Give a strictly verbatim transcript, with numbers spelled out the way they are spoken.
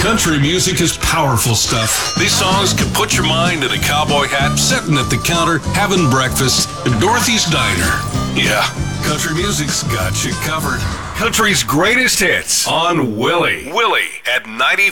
Country music is powerful stuff. These songs can put your mind in a cowboy hat, sitting at the counter, having breakfast at Dorothy's Diner. Yeah, country music's got you covered. Country's greatest hits on Willie. Willie at ninety-five.